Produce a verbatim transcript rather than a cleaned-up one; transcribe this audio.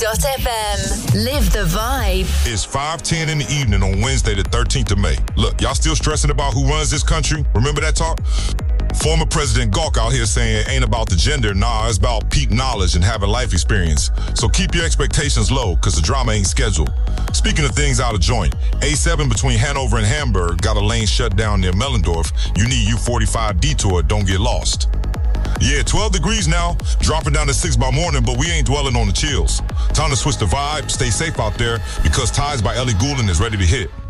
dot f m. Live the vibe. It's five ten in the evening on Wednesday the thirteenth of May. Look, y'all still stressing about who runs this country? Remember that talk? Former President Gawk out here saying it ain't about the gender. Nah, it's about peak knowledge and having life experience. So keep your expectations low, because the drama ain't scheduled. Speaking of things out of joint, A seven between Hanover and Hamburg got a lane shut down near Mellendorf. You need U forty-five detour, don't get lost. Yeah, twelve degrees now, dropping down to six by morning, but we ain't dwelling on the chills. Time to switch the vibe, stay safe out there, because Ties by Ellie Goulding is ready to hit.